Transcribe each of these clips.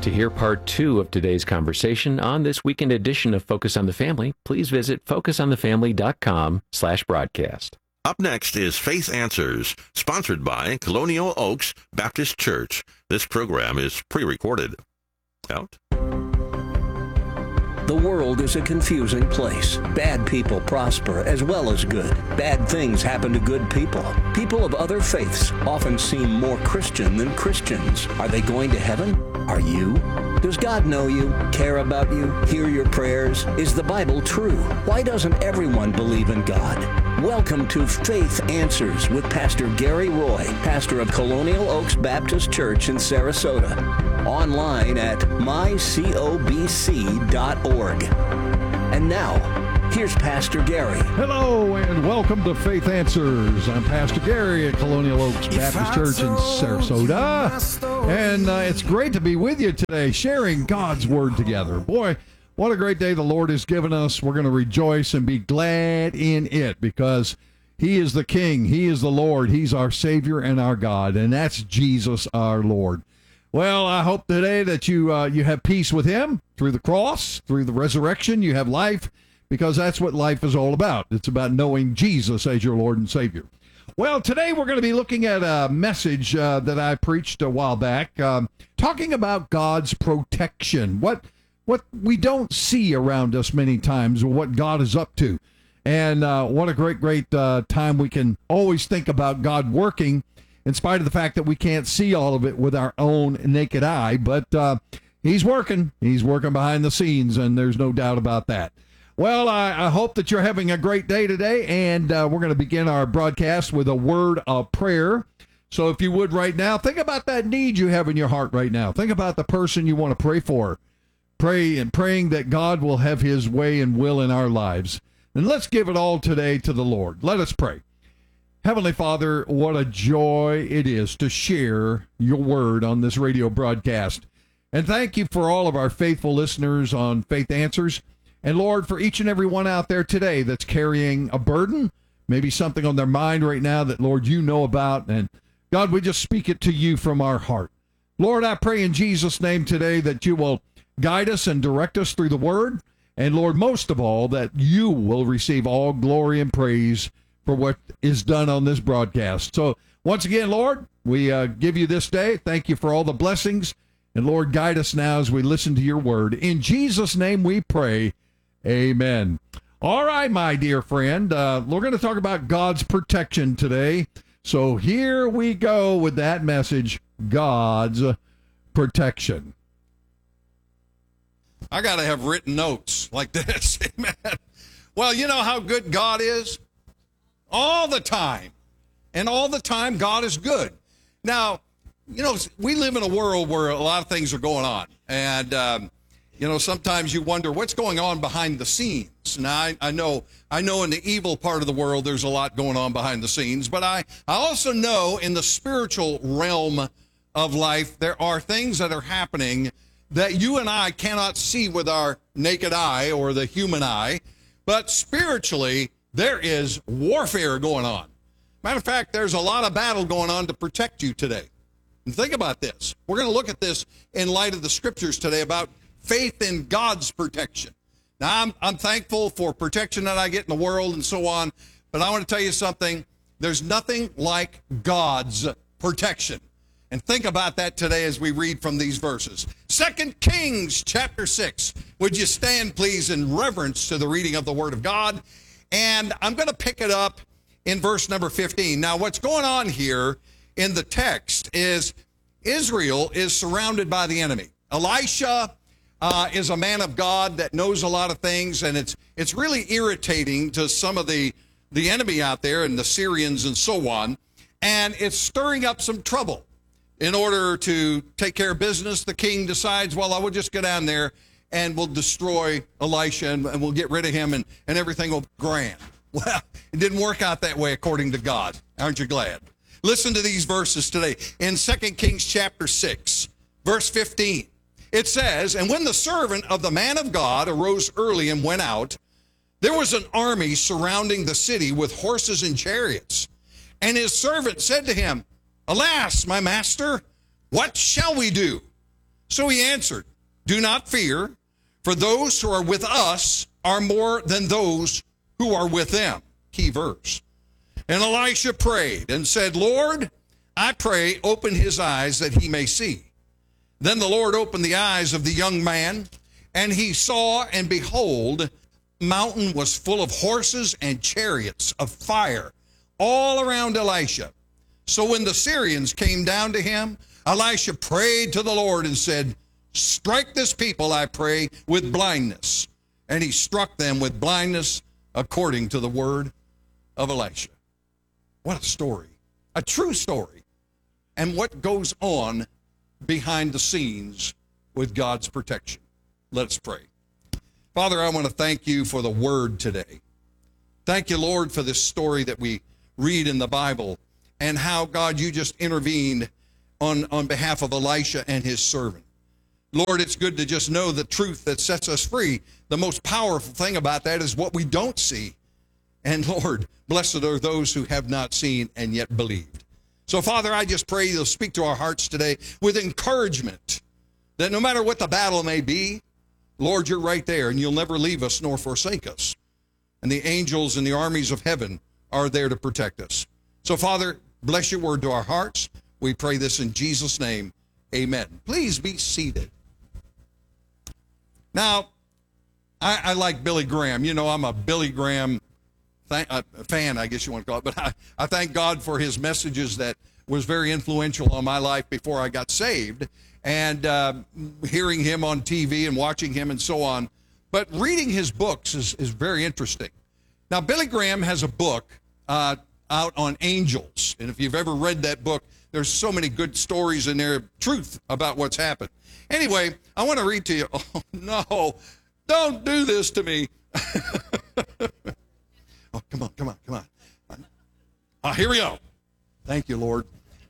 To hear part 2 of today's conversation on this weekend edition of Focus on the Family, please visit focusonthefamily.com/broadcast. Up next is Faith Answers, sponsored by Colonial Oaks Baptist Church. This program is pre-recorded. Out. The world is a confusing place. Bad people prosper as well as good. Bad things happen to good people. People of other faiths often seem more Christian than Christians. Are they going to heaven? Are you? Does God know you, care about you, hear your prayers? Is the Bible true? Why doesn't everyone believe in God? Welcome to Faith Answers with Pastor Gary Roy, pastor of Colonial Oaks Baptist Church in Sarasota. Online at mycobc.org. And now, here's Pastor Gary. Hello and welcome to Faith Answers. I'm Pastor Gary at Colonial Oaks Baptist Church in Sarasota. And it's great to be with you today, sharing God's Word together. Boy, what a great day the Lord has given us. We're going to rejoice and be glad in it because He is the King. He is the Lord. He's our Savior and our God. And that's Jesus our Lord. Well, I hope today that you have peace with Him through the cross, through the resurrection. You have life because that's what life is all about. It's about knowing Jesus as your Lord and Savior. Well, today we're going to be looking at a message that I preached a while back, talking about God's protection, what we don't see around us many times, or what God is up to. And what a great time we can always think about God working, in spite of the fact that we can't see all of it with our own naked eye. But He's working. He's working behind the scenes, and there's no doubt about that. Well, I hope that you're having a great day today, and we're going to begin our broadcast with a word of prayer. So if you would right now, think about that need you have in your heart right now. Think about the person you want to pray for. Praying that God will have His way and will in our lives. And let's give it all today to the Lord. Let us pray. Heavenly Father, what a joy it is to share your word on this radio broadcast. And thank you for all of our faithful listeners on Faith Answers. And Lord, for each and every one out there today that's carrying a burden, maybe something on their mind right now that, Lord, you know about. And God, we just speak it to you from our heart. Lord, I pray in Jesus' name today that you will guide us and direct us through the word. And Lord, most of all, that you will receive all glory and praise for what is done on this broadcast. So once again, Lord, we give you this day. Thank you for all the blessings. And Lord, guide us now as we listen to your word. In Jesus' name we pray. Amen. All right, my dear friend, we're going to talk about God's protection today. So here we go with that message, God's protection. I got to have written notes like this. Amen. Well, you know how good God is? All the time. And all the time, God is good. Now, you know, we live in a world where a lot of things are going on. And, you know, sometimes you wonder what's going on behind the scenes. Now, I know in the evil part of the world, there's a lot going on behind the scenes. But I also know in the spiritual realm of life, there are things that are happening that you and I cannot see with our naked eye or the human eye. But spiritually, there is warfare going on. Matter of fact, there's a lot of battle going on to protect you today. And think about this. We're going to look at this in light of the scriptures today about faith in God's protection. Now, I'm thankful for protection that I get in the world and so on, but I want to tell you something. There's nothing like God's protection. And think about that today as we read from these verses. 2 Kings chapter 6. Would you stand, please, in reverence to the reading of the Word of God? And I'm going to pick it up in verse number 15. Now, what's going on here in the text is Israel is surrounded by the enemy. Elisha is a man of God that knows a lot of things, and it's really irritating to some of the enemy out there and the Syrians and so on, and it's stirring up some trouble. In order to take care of business, the king decides, well, I will just go down there and we'll destroy Elisha and we'll get rid of him and everything will be grand. Well, it didn't work out that way according to God. Aren't you glad? Listen to these verses today. In 2 Kings chapter 6, verse 15, it says, "And when the servant of the man of God arose early and went out, there was an army surrounding the city with horses and chariots. And his servant said to him, 'Alas, my master, what shall we do?' So he answered, do not fear, for those who are with us are more than those who are with them. Key verse. And Elisha prayed and said, Lord, I pray, open his eyes that he may see. Then the Lord opened the eyes of the young man, and he saw, and behold, the mountain was full of horses and chariots of fire all around Elisha. So when the Syrians came down to him, Elisha prayed to the Lord and said, strike this people, I pray, with blindness. And he struck them with blindness according to the word of Elisha. What a story. A true story. And what goes on behind the scenes with God's protection. Let us pray. Father, I want to thank you for the word today. Thank you, Lord, for this story that we read in the Bible and how, God, you just intervened on behalf of Elisha and his servant. Lord, it's good to just know the truth that sets us free. The most powerful thing about that is what we don't see. And Lord, blessed are those who have not seen and yet believed. So, Father, I just pray you'll speak to our hearts today with encouragement that no matter what the battle may be, Lord, you're right there and you'll never leave us nor forsake us. And the angels and the armies of heaven are there to protect us. So, Father, bless your word to our hearts. We pray this in Jesus' name. Amen. Please be seated. Now, I like Billy Graham. You know, I'm a Billy Graham fan, I guess you want to call it. But I thank God for his messages that was very influential on my life before I got saved. And hearing him on TV and watching him and so on. But reading his books is very interesting. Now, Billy Graham has a book out on angels. And if you've ever read that book, there's so many good stories in there, truth about what's happened. Anyway, I want to read to you. Oh, no, don't do this to me. Oh, come on. Here we go. Thank you, Lord.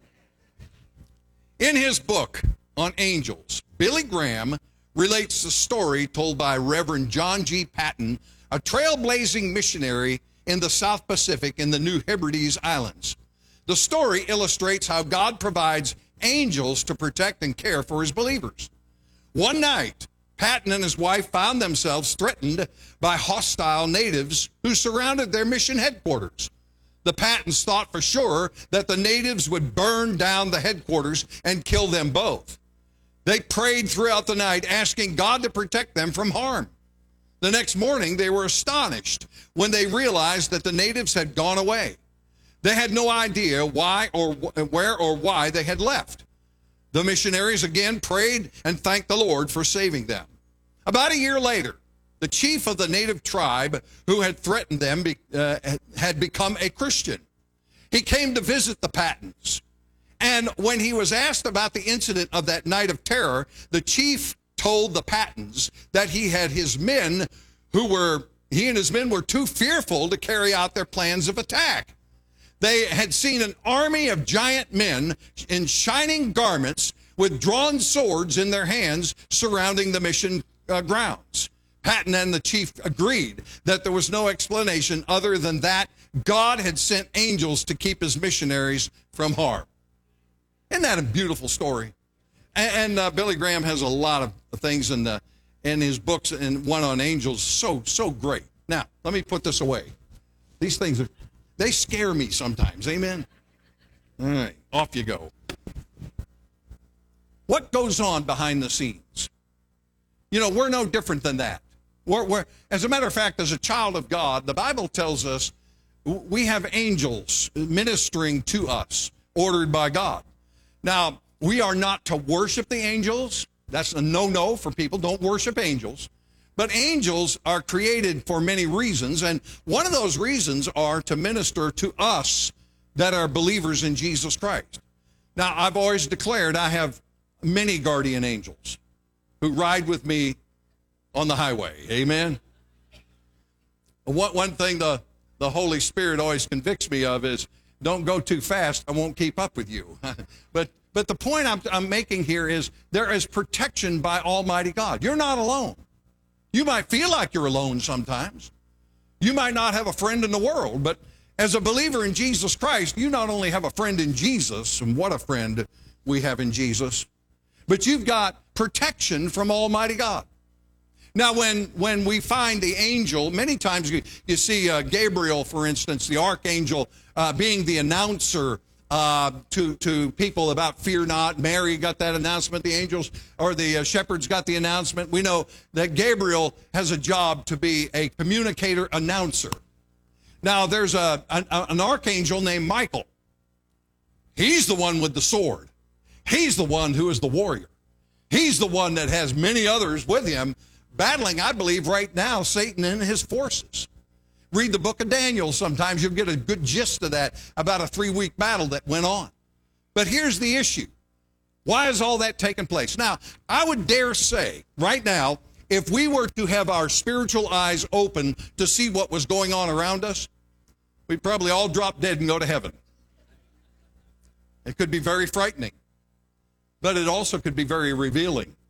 In his book on angels, Billy Graham relates the story told by Reverend John G. Patton, a trailblazing missionary in the South Pacific in the New Hebrides Islands. The story illustrates how God provides angels to protect and care for his believers. One night, Patton and his wife found themselves threatened by hostile natives who surrounded their mission headquarters. The Pattons thought for sure that the natives would burn down the headquarters and kill them both. They prayed throughout the night, asking God to protect them from harm. The next morning, they were astonished when they realized that the natives had gone away. They had no idea why or where or why they had left. The missionaries again prayed and thanked the Lord for saving them. About a year later, the chief of the native tribe who had threatened them had become a Christian. He came to visit the Pattons. And when he was asked about the incident of that night of terror, the chief told the Pattons that he and his men were too fearful to carry out their plans of attack. They had seen an army of giant men in shining garments with drawn swords in their hands surrounding the mission grounds. Patton and the chief agreed that there was no explanation other than that God had sent angels to keep his missionaries from harm. Isn't that a beautiful story? And Billy Graham has a lot of things in his books, and one on angels, so great. Now, let me put this away. These things they scare me sometimes. Amen? All right, off you go. What goes on behind the scenes? You know, we're no different than that. As a matter of fact, as a child of God, the Bible tells us we have angels ministering to us, ordered by God. Now, we are not to worship the angels. That's a no-no for people. Don't worship angels. But angels are created for many reasons, and one of those reasons are to minister to us that are believers in Jesus Christ. Now, I've always declared I have many guardian angels who ride with me on the highway. Amen? One thing the Holy Spirit always convicts me of is, don't go too fast, I won't keep up with you. But the point I'm making here is there is protection by Almighty God. You're not alone. You might feel like you're alone sometimes. You might not have a friend in the world, but as a believer in Jesus Christ, you not only have a friend in Jesus, and what a friend we have in Jesus, but you've got protection from Almighty God. Now, when we find the angel, many times you see Gabriel, for instance, the archangel, being the announcer to people about fear not. Mary got that announcement. The angels or the shepherds got the announcement. We know that Gabriel has a job to be a communicator announcer. Now, there's an archangel named Michael. He's the one with the sword. He's the one who is the warrior. He's the one that has many others with him battling, I believe, right now, Satan and his forces. Read the book of Daniel. Sometimes you'll get a good gist of that, about a 3-week battle that went on. But here's the issue. Why is all that taking place? Now, I would dare say right now, if we were to have our spiritual eyes open to see what was going on around us, we'd probably all drop dead and go to heaven. It could be very frightening, but it also could be very revealing.